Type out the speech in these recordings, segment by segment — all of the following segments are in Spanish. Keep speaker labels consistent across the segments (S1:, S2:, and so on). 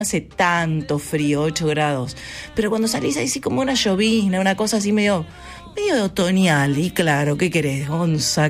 S1: hace tanto frío, 8 grados, pero cuando salís ahí sí como una llovizna, una cosa así medio otoñal. Y claro, ¿qué querés, Gonza?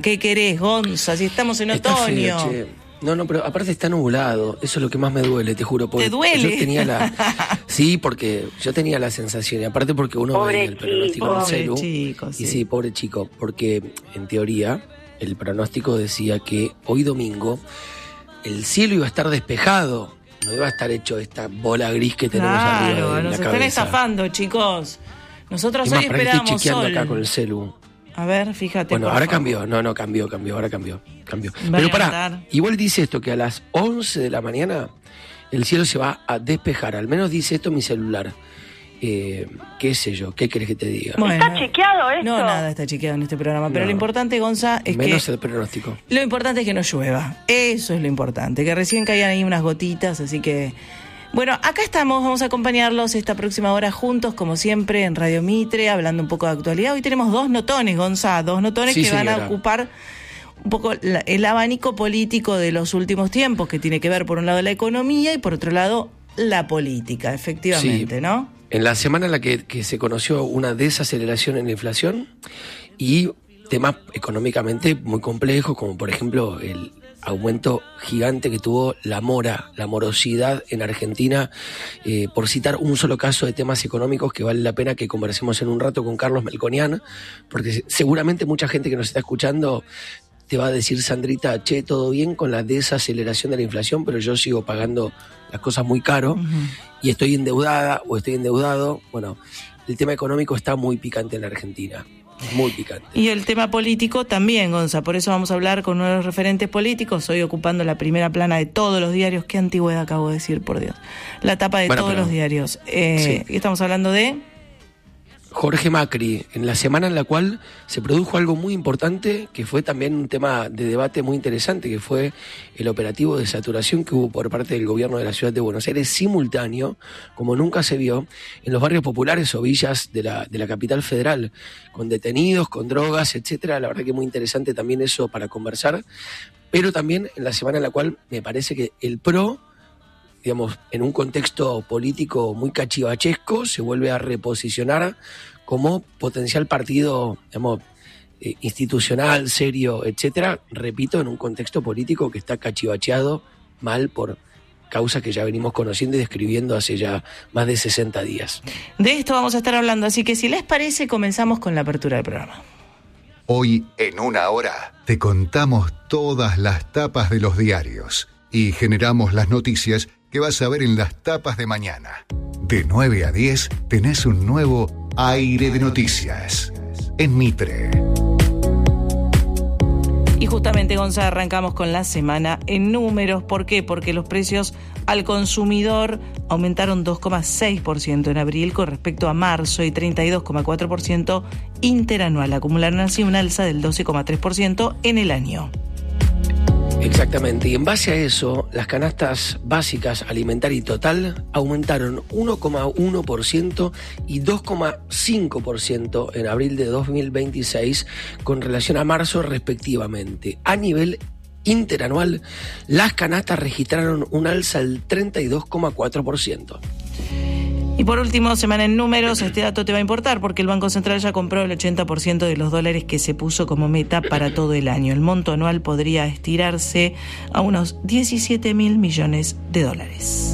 S1: Si estamos en
S2: Está
S1: otoño.
S2: feo, che. No, pero aparte está nublado. Eso es lo que más me duele, te juro.
S1: ¿Te duele?
S2: Yo tenía sí, porque yo tenía la sensación, y aparte porque uno ve el pronóstico del celu.
S1: Chico, sí.
S2: Y sí, pobre chico, porque en teoría el pronóstico decía que hoy domingo el cielo iba a estar despejado. No iba a estar hecho esta bola gris que tenemos arriba de la cabeza.
S1: Nos están estafando, chicos. Nosotros
S2: Es más,
S1: hoy
S2: para que
S1: esperamos
S2: estoy chequeando
S1: sol.
S2: acá con el celu.
S1: A ver, fíjate.
S2: Bueno, ahora cambió. No, cambió, ahora cambió. Pero pará, igual dice esto, que a las 11 de la mañana el cielo se va a despejar. Al menos dice esto mi celular. ¿Qué sé yo? ¿Qué querés que te diga?
S1: Bueno,
S3: ¿está chequeado esto?
S1: No, nada está chequeado en este programa. Pero lo importante, Gonza, es
S2: menos
S1: que...
S2: el pronóstico.
S1: Lo importante es que no llueva. Eso es lo importante. Que recién caigan ahí unas gotitas, así que... Bueno, acá estamos, vamos a acompañarlos esta próxima hora juntos, como siempre, en Radio Mitre, hablando un poco de actualidad. Hoy tenemos 2 notones, Gonza, 2 notones
S2: sí,
S1: que van
S2: señora.
S1: a ocupar un poco el abanico político de los últimos tiempos, que tiene que ver, por un lado, la economía y, por otro lado, la política, efectivamente,
S2: Sí.
S1: ¿no?
S2: En la semana en la que se conoció una desaceleración en la inflación y temas económicamente muy complejos, como por ejemplo el aumento gigante que tuvo la morosidad en Argentina, por citar un solo caso de temas económicos que vale la pena que conversemos en un rato con Carlos Melconian, porque seguramente mucha gente que nos está escuchando te va a decir, Sandrita, che, todo bien con la desaceleración de la inflación, pero yo sigo pagando las cosas muy caro y estoy endeudada o estoy endeudado. Bueno, el tema económico está muy picante en la Argentina. Muy picante.
S1: Y el tema político también, Gonza, por eso vamos a hablar con uno de los referentes políticos, hoy ocupando la primera plana de todos los diarios. Qué antigüedad acabo de decir, por Dios. La tapa de todos los diarios.
S2: Sí.
S1: Y estamos hablando de...
S2: Jorge Macri, en la semana en la cual se produjo algo muy importante, que fue también un tema de debate muy interesante, que fue el operativo de saturación que hubo por parte del gobierno de la ciudad de Buenos Aires, simultáneo, como nunca se vio, en los barrios populares o villas de la capital federal, con detenidos, con drogas, etcétera. La verdad que muy interesante también eso para conversar, pero también en la semana en la cual me parece que el PRO, digamos, en un contexto político muy cachivachesco, se vuelve a reposicionar como potencial partido, digamos, institucional, serio, etcétera. Repito, en un contexto político que está cachivacheado mal por causas que ya venimos conociendo y describiendo hace ya más de 60 días.
S1: De esto vamos a estar hablando, así que si les parece, comenzamos con la apertura del programa.
S4: Hoy, en una hora, te contamos todas las tapas de los diarios y generamos las noticias que vas a ver en las tapas de mañana. De 9 a 10 tenés un nuevo Aire de Noticias en Mitre.
S1: Y justamente, Gonzalo, arrancamos con la semana en números. ¿Por qué? Porque los precios al consumidor aumentaron 2,6% en abril con respecto a marzo y 32,4% interanual. Acumularon así un alza del 12,3% en el año.
S2: Exactamente, y en base a eso, las canastas básicas alimentaria y total aumentaron 1,1% y 2,5% en abril de 2026 con relación a marzo respectivamente. A nivel interanual, las canastas registraron un alza del 32,4%.
S1: Y por último, semana en números, este dato te va a importar porque el Banco Central ya compró el 80% de los dólares que se puso como meta para todo el año. El monto anual podría estirarse a unos 17.000 millones de dólares.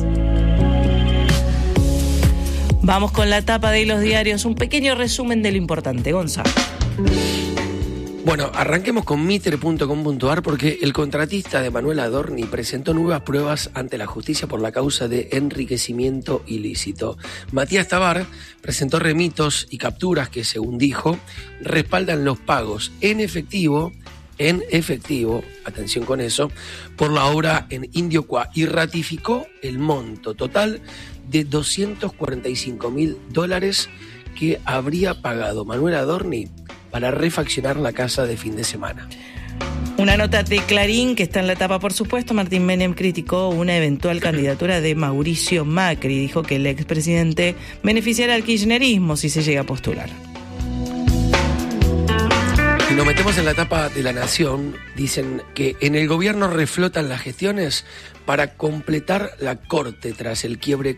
S1: Vamos con la tapa de los diarios, un pequeño resumen de lo importante. Gonzalo.
S2: Bueno, arranquemos con mitre.com.ar porque el contratista de Manuel Adorni presentó nuevas pruebas ante la justicia por la causa de enriquecimiento ilícito. Matías Tabar presentó remitos y capturas que, según dijo, respaldan los pagos en efectivo, atención con eso, por la obra en Indiocuá y ratificó el monto total de $245.000 que habría pagado Manuel Adorni para refaccionar la casa de fin de semana.
S1: Una nota de Clarín que está en la tapa, por supuesto. Martín Menem criticó una eventual candidatura de Mauricio Macri. Dijo que el expresidente beneficiará al kirchnerismo si se llega a postular.
S2: nos metemos en la tapa de La Nación, dicen que en el gobierno reflotan las gestiones para completar la corte tras el quiebre